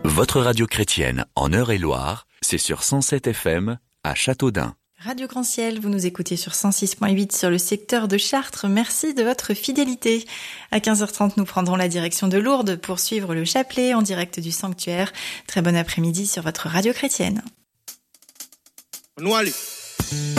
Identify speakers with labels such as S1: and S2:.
S1: Votre radio chrétienne en Eure-et-Loire, c'est sur 107 FM à Châteaudun.
S2: Radio Grand Ciel, vous nous écoutez sur 106.8 sur le secteur de Chartres. Merci de votre fidélité. À 15h30, nous prendrons la direction de Lourdes pour suivre le chapelet en direct du sanctuaire. Très bon après-midi sur votre radio chrétienne.